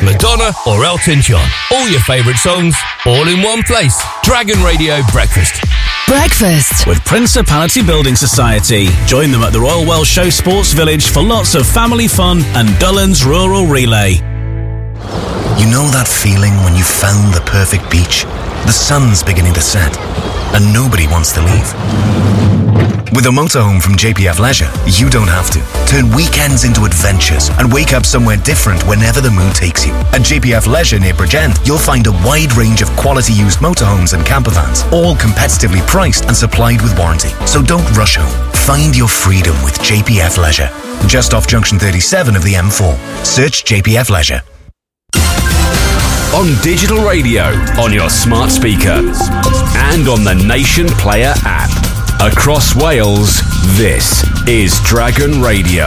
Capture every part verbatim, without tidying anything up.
Madonna or Elton John. All your favourite songs, all in one place. Dragon Radio Breakfast. Breakfast with Principality Building Society. Join them at the Royal Welsh Show Sports Village for lots of family fun and Dullan's Rural Relay. You know that feeling when you found the perfect beach? The sun's beginning to set and nobody wants to leave. With a motorhome from J P F Leisure, you don't have to. Turn weekends into adventures and wake up somewhere different whenever the mood takes you. At J P F Leisure near Bridgend, you'll find a wide range of quality used motorhomes and campervans, all competitively priced and supplied with warranty. So don't rush home. Find your freedom with J P F Leisure. Just off junction thirty-seven of the M four. Search J P F Leisure. On digital radio, on your smart speaker, and on the Nation Player app. Across Wales, this is Dragon Radio.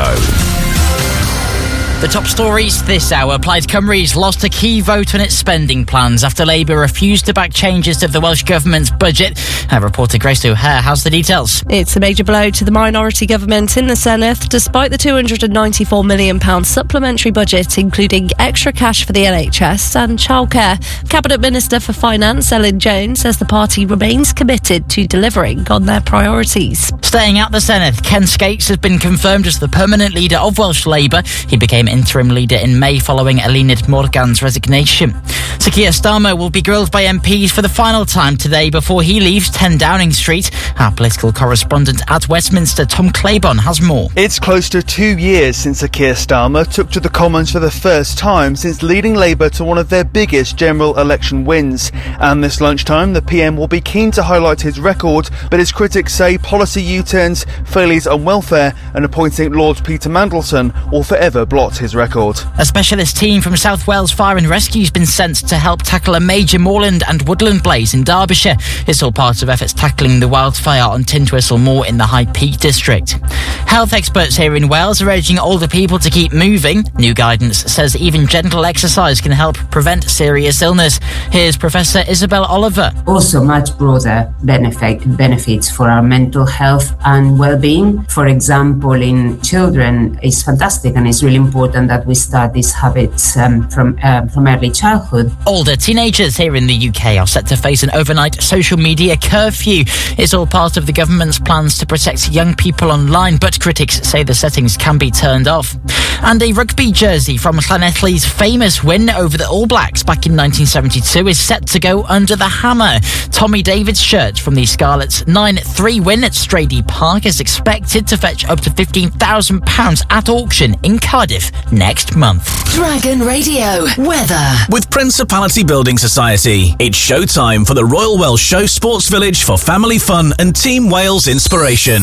The top stories this hour. Plaid Cymru's lost a key vote on its spending plans after Labour refused to back changes to the Welsh Government's budget. Our reporter Grace O'Hare has the details. It's a major blow to the minority government in the Senedd, despite the two hundred ninety-four million pounds supplementary budget, including extra cash for the N H S and childcare. Cabinet Minister for Finance, Elin Jones, says the party remains committed to delivering on their priorities. Staying at the Senedd, Ken Skates has been confirmed as the permanent leader of Welsh Labour. He became interim leader in May following Eluned Morgan's resignation. Sir Keir Starmer will be grilled by M Ps for the final time today before he leaves ten Downing Street. Our political correspondent at Westminster, Tom Claiborne, has more. It's close to two years since Sir Keir Starmer took to the Commons for the first time since leading Labour to one of their biggest general election wins. And this lunchtime, the P M will be keen to highlight his record, but his critics say policy U-turns, failures on welfare and appointing Lord Peter Mandelson will forever blot his record. A specialist team from South Wales Fire and Rescue has been sent to help tackle a major moorland and woodland blaze in Derbyshire. It's all part of efforts tackling the wildfire on Tintwistle Moor in the High Peak district. Health experts here in Wales are urging older people to keep moving. New guidance says even gentle exercise can help prevent serious illness. Here's Professor Isabel Oliver. Also much broader benefit, benefits for our mental health and well-being. For example, in children, it's fantastic and it's really important that we start these habits um, from uh, from early childhood. Older teenagers here in the U K are set to face an overnight social media curfew. It's all part of the government's plans to protect young people online, but critics say the settings can be turned off. And a rugby jersey from Llanelli's famous win over the All Blacks back in nineteen seventy-two is set to go under the hammer. Tommy David's shirt from the Scarlets' nine three win at Stradey Park is expected to fetch up to fifteen thousand pounds at auction in Cardiff next month. Dragon Radio weather with Principality Building Society. It's showtime for the Royal Welsh Show Sports Village for family fun and Team Wales inspiration.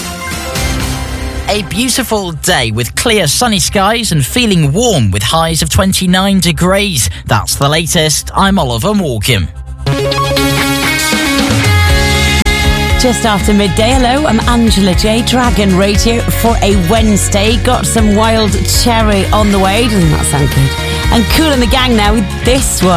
A beautiful day with clear sunny skies and feeling warm with highs of twenty-nine degrees. That's the latest. I'm Oliver Morgan. Just after midday, hello, I'm Angela J, Dragon Radio for a Wednesday. Got some Wild Cherry on the way, doesn't that sound good? And Cool in the Gang now with this one.